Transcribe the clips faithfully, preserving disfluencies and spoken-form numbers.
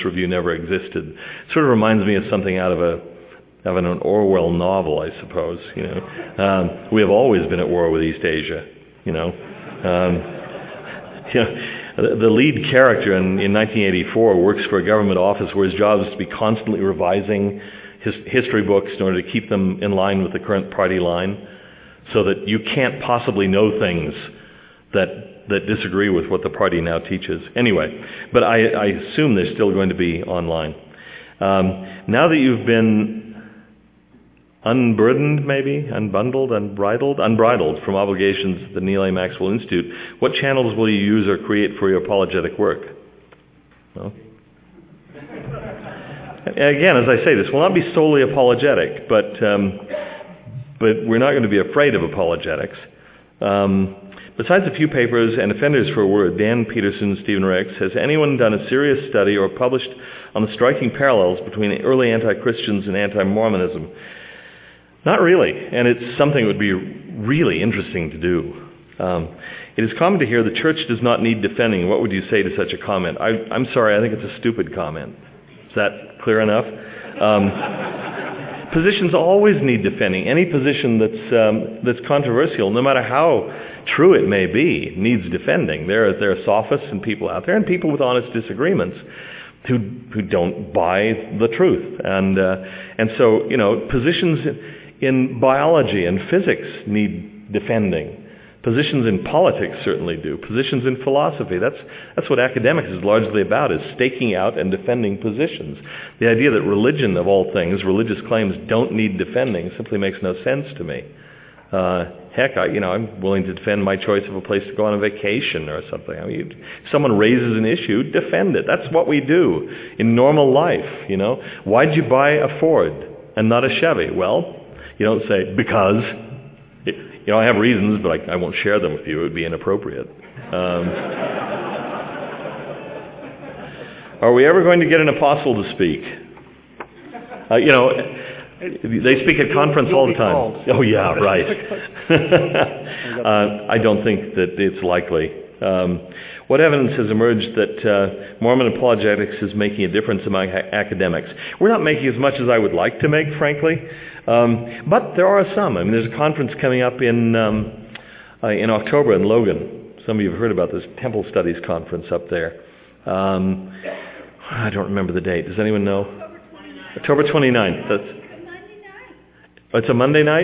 Review never existed. Sort of reminds me of something out of a of an Orwell novel, I suppose. You know, um, we have always been at war with East Asia. You know, um, you know, the, the lead character in, in nineteen eighty-four works for a government office where his job is to be constantly revising his history books in order to keep them in line with the current party line, so that you can't possibly know things that that disagree with what the party now teaches. Anyway, but I, I assume they're still going to be online. Um, now that you've been unburdened, maybe, unbundled, unbridled, unbridled from obligations at the Neal A. Maxwell Institute, what channels will you use or create for your apologetic work? Well, again, as I say, this will not be solely apologetic, but um, but we're not going to be afraid of apologetics. Um, Besides a few papers and offenders for a word, Dan Peterson, Stephen Rex, has anyone done a serious study or published on the striking parallels between early anti-Christians and anti-Mormonism? Not really, and it's something that would be really interesting to do. Um, it is common to hear the church does not need defending. What would you say to such a comment? I, I'm sorry, I think it's a stupid comment. Is that clear enough? Um, positions always need defending. Any position that's um, that's controversial, no matter how true it may be, needs defending. There are, there are sophists and people out there, and people with honest disagreements who who don't buy the truth. And uh, and so, you know, positions in biology and physics need defending. Positions in politics certainly do. Positions in philosophy. That's that's what academics is largely about, is staking out and defending positions. The idea that religion, of all things, religious claims don't need defending simply makes no sense to me. Uh, heck, I, you know, I'm willing to defend my choice of a place to go on a vacation or something. I mean, if someone raises an issue, defend it. That's what we do in normal life, you know. Why'd you buy a Ford and not a Chevy? Well, you don't say, because. You know, I have reasons, but I, I won't share them with you. It would be inappropriate. Um, are we ever going to get an apostle to speak? Uh, you know, they speak at conference all the time. Oh, yeah, right. uh, I don't think that it's likely. Um, what evidence has emerged that uh, Mormon apologetics is making a difference among ha- academics? We're not making as much as I would like to make, frankly. Um, but there are some. I mean, there's a conference coming up in um, uh, in October in Logan. Some of you have heard about this Temple Studies conference up there. Um, I don't remember the date. Does anyone know? October twenty-ninth. That's, oh, it's a Monday night?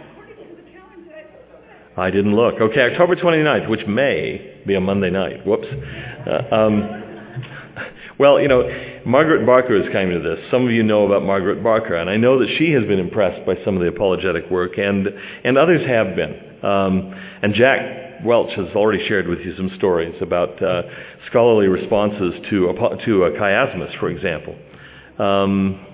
I didn't look. Okay, October twenty-ninth, which may be a Monday night. Whoops. Uh, um, well, you know, Margaret Barker is coming to this. Some of you know about Margaret Barker, and I know that she has been impressed by some of the apologetic work, and and others have been. Um, and Jack Welch has already shared with you some stories about uh, scholarly responses to a, to a chiasmus, for example. Um,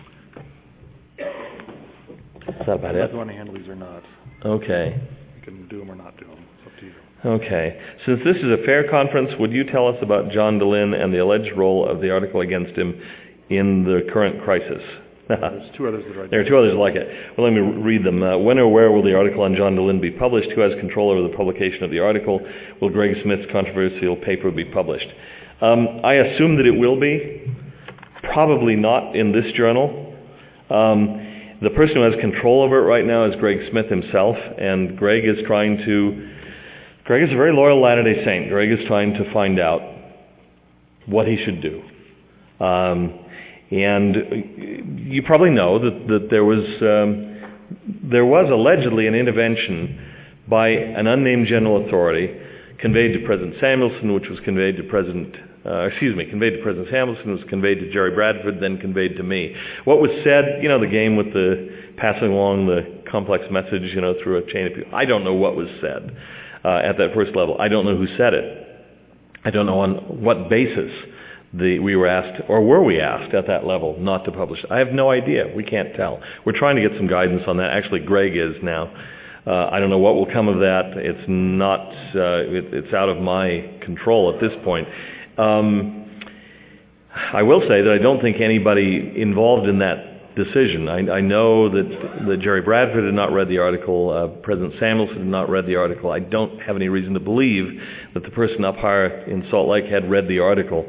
is that about it? Whether you want to handle these or not. Okay. You can do them or not do them. It's up to you. Okay. Since this is a fair conference, would you tell us about John Dehlin and the alleged role of the article against him in the current crisis? There's two others that are There are two others like it. Well, let me read them. Uh, when or where will the article on John Dehlin be published? Who has control over the publication of the article? Will Greg Smith's controversial paper be published? Um, I assume that it will be. Probably not in this journal. Um, the person who has control over it right now is Greg Smith himself, and Greg is trying to... Greg is a very loyal Latter-day Saint. Greg is trying to find out what he should do. Um, and you probably know that, that there was um, there was allegedly an intervention by an unnamed general authority conveyed to President Samuelson, which was conveyed to President, uh, excuse me, conveyed to President Samuelson, was conveyed to Jerry Bradford, then conveyed to me. What was said, you know, the game with the passing along the complex message, you know, through a chain of people. I don't know what was said. Uh, at that first level. I don't know who said it. I don't know on what basis the, we were asked, or were we asked at that level not to publish. I have no idea. We can't tell. We're trying to get some guidance on that. Actually, Greg is now. Uh, I don't know what will come of that. It's not, uh, it, it's out of my control at this point. Um, I will say that I don't think anybody involved in that decision. I, I know that, that Jerry Bradford had not read the article. Uh, President Samuelson had not read the article. I don't have any reason to believe that the person up higher in Salt Lake had read the article.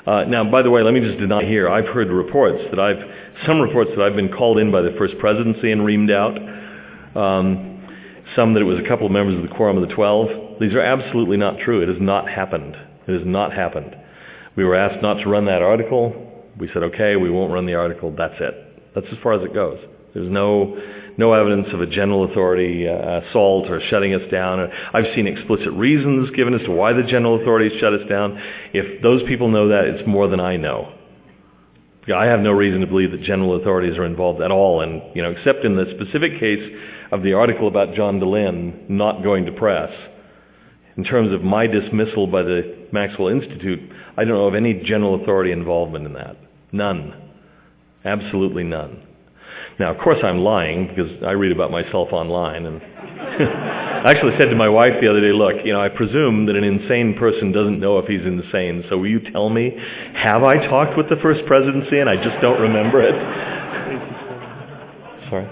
Uh, now, by the way, let me just deny here, I've heard reports that I've, some reports that I've been called in by the First Presidency and reamed out, um, some that it was a couple of members of the Quorum of the Twelve. These are absolutely not true. It has not happened. It has not happened. We were asked not to run that article. We said, okay, we won't run the article. That's it. That's as far as it goes. There's no no evidence of a general authority uh, assault or shutting us down. I've seen explicit reasons given as to why the general authorities shut us down. If those people know that, it's more than I know. I have no reason to believe that general authorities are involved at all, and you know, except in the specific case of the article about John Dehlin not going to press. In terms of my dismissal by the Maxwell Institute, I don't know of any general authority involvement in that. None. Absolutely none. Now, of course I'm lying, because I read about myself online, and I actually said to my wife the other day, look, you know, I presume that an insane person doesn't know if he's insane, so will you tell me, have I talked with the First Presidency and I just don't remember it? Sorry?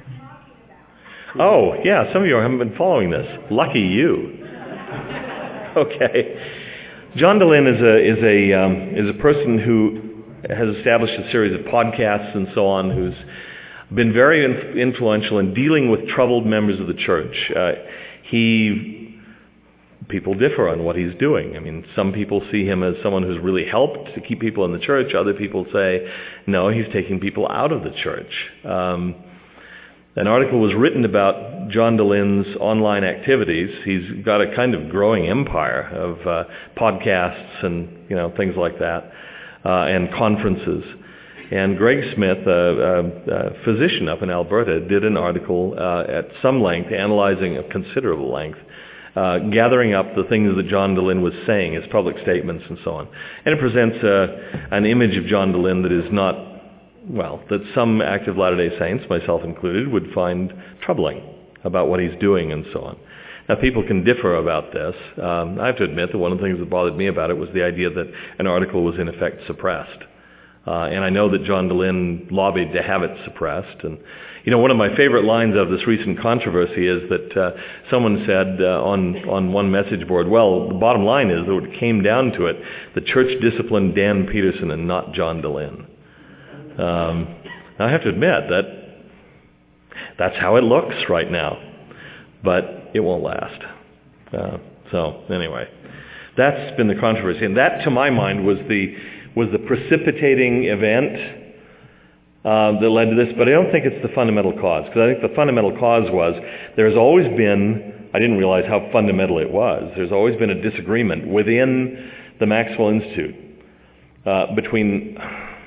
Oh, yeah, some of you haven't been following this. Lucky you. Okay. John Dehlin is a, is a, um, is a person who has established a series of podcasts and so on, who's been very inf- influential in dealing with troubled members of the church. Uh, he, people differ on what he's doing. I mean, some people see him as someone who's really helped to keep people in the church. Other people say, no, he's taking people out of the church. Um, an article was written about John Dehlin's online activities. He's got a kind of growing empire of uh, podcasts and, you know, things like that, uh, and conferences. And Greg Smith, a, a, a physician up in Alberta, did an article uh, at some length, analyzing a considerable length, uh, gathering up the things that John Dehlin was saying, his public statements and so on. And it presents uh, an image of John Dehlin that is not, well, that some active Latter-day Saints, myself included, would find troubling about what he's doing and so on. Now, people can differ about this. Um, I have to admit that one of the things that bothered me about it was the idea that an article was in effect suppressed. Uh, and I know that John Dehlin lobbied to have it suppressed. And, you know, one of my favorite lines of this recent controversy is that uh, someone said uh, on, on one message board, well, the bottom line is that when it came down to it, the church disciplined Dan Peterson and not John Dehlin. Um, I have to admit that that's how it looks right now. But it won't last. Uh, so, anyway, that's been the controversy. And that, to my mind, was the was the precipitating event uh, that led to this, but I don't think it's the fundamental cause, because I think the fundamental cause was there's always been, I didn't realize how fundamental it was, there's always been a disagreement within the Maxwell Institute uh, between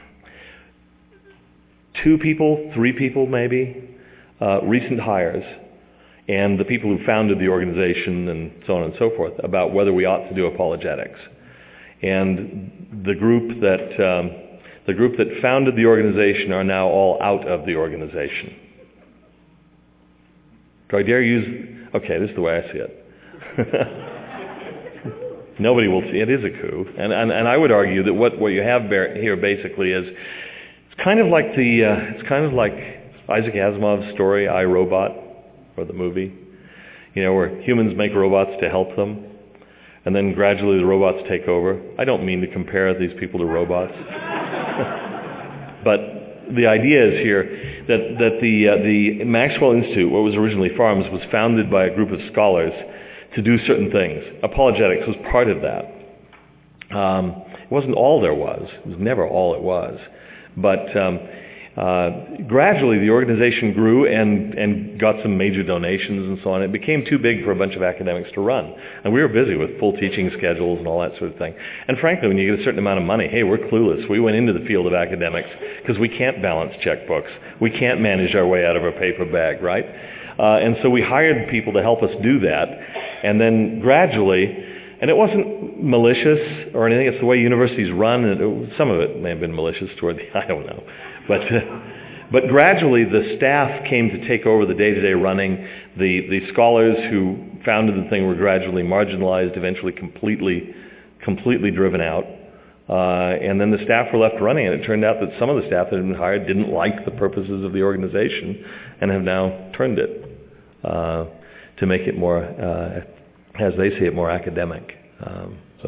two people, three people maybe, uh, recent hires, and the people who founded the organization and so on and so forth, about whether we ought to do apologetics. And the group that um, the group that founded the organization are now all out of the organization. Do I dare use? Okay, this is the way I see it. Nobody will see it. It is a coup, and and, and I would argue that what, what you have here basically is it's kind of like the uh, it's kind of like Isaac Asimov's story I, Robot, or the movie, you know, where humans make robots to help them. And then gradually the robots take over. I don't mean to compare these people to robots. But the idea is here that, that the, uh, the Maxwell Institute, what was originally FARMS, was founded by a group of scholars to do certain things. Apologetics was part of that. Um, it wasn't all there was. It was never all it was. But um, Uh, gradually, the organization grew and, and got some major donations and so on. It became too big for a bunch of academics to run. And we were busy with full teaching schedules and all that sort of thing. And frankly, when you get a certain amount of money, hey, we're clueless. We went into the field of academics because we can't balance checkbooks. We can't manage our way out of a paper bag, right? Uh, and so we hired people to help us do that. And then gradually, and it wasn't malicious or anything. It's the way universities run. And it, some of it may have been malicious toward the, I don't know. But uh, but gradually the staff came to take over the day-to-day running. The the scholars who founded the thing were gradually marginalized, eventually completely completely driven out. Uh, and then the staff were left running, and it turned out that some of the staff that had been hired didn't like the purposes of the organization and have now turned it uh, to make it more, uh, as they see it, more academic. Um, so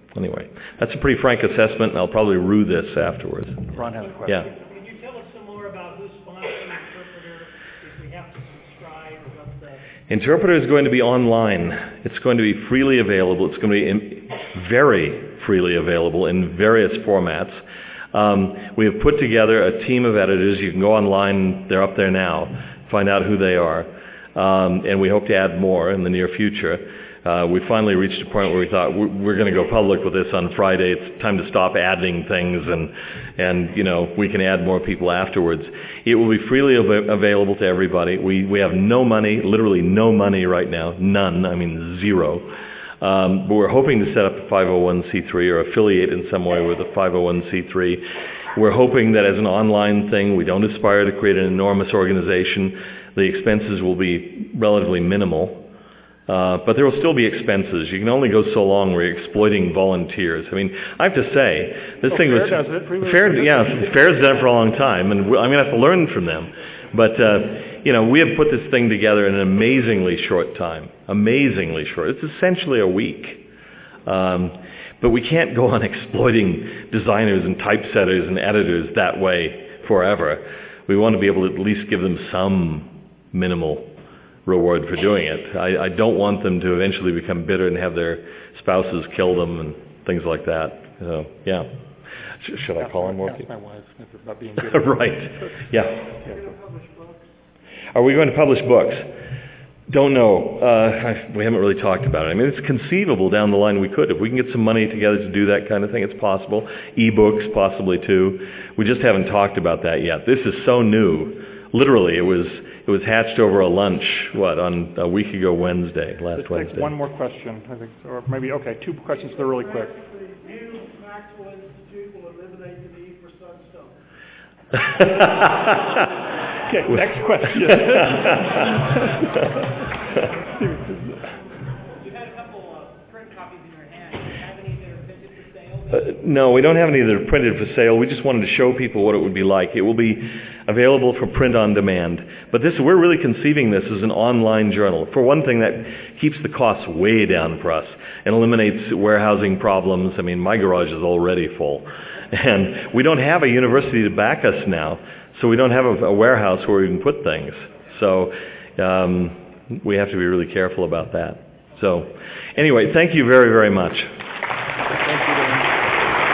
anyway, that's a pretty frank assessment, and I'll probably rue this afterwards. Ron has a question. Yeah. Could you tell us some more about who's sponsoring Interpreter, if we have to subscribe, or what the... Interpreter is going to be online. It's going to be freely available. It's going to be in, very freely available in various formats. Um, we have put together a team of editors. You can go online. They're up there now. Find out who they are. Um, and we hope to add more in the near future. Uh, we finally reached a point where we thought we're, we're going to go public with this on Friday. It's time to stop adding things, and and you know we can add more people afterwards. It will be freely av- available to everybody. We we have no money, literally no money right now, none. I mean zero. Um, but we're hoping to set up a five oh one c three or affiliate in some way with a five oh one c three. We're hoping that as an online thing, we don't aspire to create an enormous organization. The expenses will be relatively minimal. Uh, but there will still be expenses. You can only go so long where you're exploiting volunteers. I mean, I have to say, this oh, thing Fair was... does it. Fair, Fair, yeah, Fair's done it for a long time, and I'm going to have to learn from them. But, uh, you know, we have put this thing together in an amazingly short time. Amazingly short. It's essentially a week. Um, but we can't go on exploiting designers and typesetters and editors that way forever. We want to be able to at least give them some minimal reward for doing it. I, I don't want them to eventually become bitter and have their spouses kill them and things like that. So, yeah. Sh- should I call on more people? my wife about being good. Right. Yeah. Are we going to publish books? Don't know. Uh, I, we haven't really talked about it. I mean, it's conceivable down the line we could. If we can get some money together to do that kind of thing, it's possible. E-books, possibly too. We just haven't talked about that yet. This is so new. Literally, it was it was hatched over a lunch, what, on a week ago Wednesday, last Let's Wednesday. take one more question, I think, or maybe, okay, two questions, they're really quick. New Maxwell Institute will eliminate the need for sunstone. Okay, next question. You had a couple of print copies in your hand. Do you have any that are printed for sale? Uh, no, we don't have any that are printed for sale. We just wanted to show people what it would be like. It will be available for print on demand. But this, we're really conceiving this as an online journal. For one thing, that keeps the costs way down for us and eliminates warehousing problems. I mean, my garage is already full. And we don't have a university to back us now, so we don't have a, a warehouse where we can put things. So um, we have to be really careful about that. So anyway, thank you very, very much.